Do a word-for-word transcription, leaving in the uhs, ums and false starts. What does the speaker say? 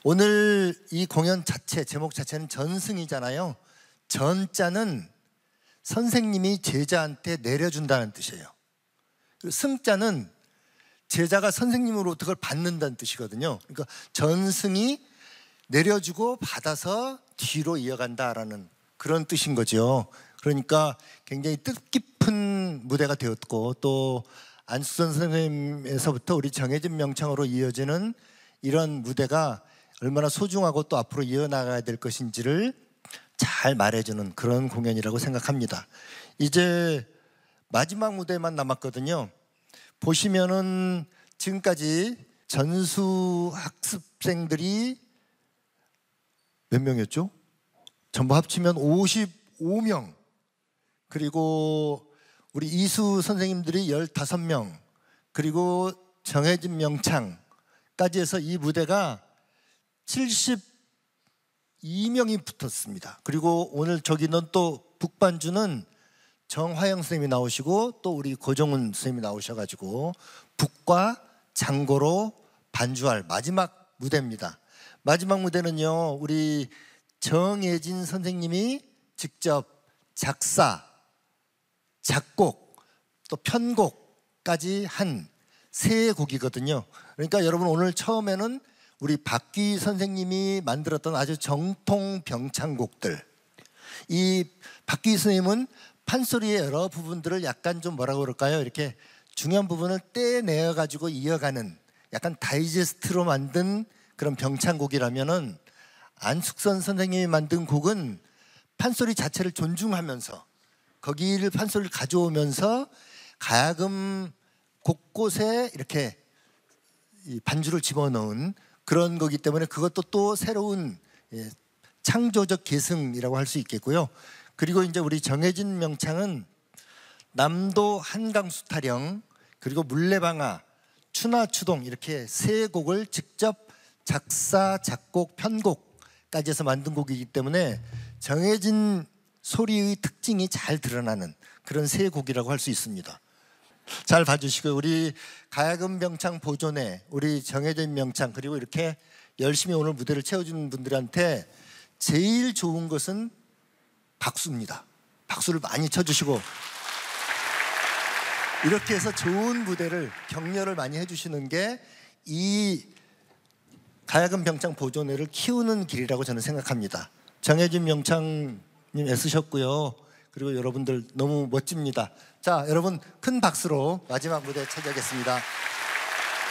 오늘 이 공연 자체, 제목 자체는 전승이잖아요. 전자는 선생님이 제자한테 내려준다는 뜻이에요. 승자는 제자가 선생님으로부터 그걸 받는다는 뜻이거든요. 그러니까 전승이 내려주고 받아서 뒤로 이어간다라는 그런 뜻인 거죠. 그러니까 굉장히 뜻깊은 무대가 되었고, 또 안숙선 선생님에서부터 우리 정해진 명창으로 이어지는 이런 무대가 얼마나 소중하고 또 앞으로 이어나가야 될 것인지를 잘 말해주는 그런 공연이라고 생각합니다. 이제 마지막 무대만 남았거든요. 보시면은 지금까지 전수 학습생들이 몇 명이었죠? 전부 합치면 오십오 명, 그리고 우리 이수 선생님들이 열다섯 명, 그리고 정해진 명창까지 해서 이 무대가 칠십이 명이 붙었습니다. 그리고 오늘 저기는 또 북반주는 정화영 선생님이 나오시고 또 우리 고정훈 선생님이 나오셔가지고 북과 장고로 반주할 마지막 무대입니다. 마지막 무대는요, 우리 정예진 선생님이 직접 작사, 작곡, 또 편곡까지 한 세 곡이거든요. 그러니까 여러분 오늘 처음에는 우리 박귀 선생님이 만들었던 아주 정통 병창곡들, 이 박귀 선생님은 판소리의 여러 부분들을 약간 좀 뭐라고 그럴까요? 이렇게 중요한 부분을 떼내어 가지고 이어가는 약간 다이제스트로 만든 그런 병창곡이라면은, 안숙선 선생님이 만든 곡은 판소리 자체를 존중하면서 거기를 판소리를 가져오면서 가야금 곳곳에 이렇게 반주를 집어넣은 그런 거기 때문에 그것도 또 새로운 창조적 계승이라고 할 수 있겠고요. 그리고 이제 우리 정해진 명창은 남도 한강수 타령, 그리고 물레방아, 추나추동 이렇게 세 곡을 직접 작사, 작곡, 편곡까지 해서 만든 곡이기 때문에 정해진 소리의 특징이 잘 드러나는 그런 세 곡이라고 할 수 있습니다. 잘 봐주시고요. 우리 가야금 병창 보존회, 우리 정해진 명창, 그리고 이렇게 열심히 오늘 무대를 채워주는 분들한테 제일 좋은 것은 박수입니다. 박수를 많이 쳐주시고 이렇게 해서 좋은 무대를 격려를 많이 해주시는 게 이 가야금 병창 보존회를 키우는 길이라고 저는 생각합니다. 정해진 명창님 애쓰셨고요. 그리고 여러분들 너무 멋집니다. 자, 여러분 큰 박수로 마지막 무대 차지하겠습니다.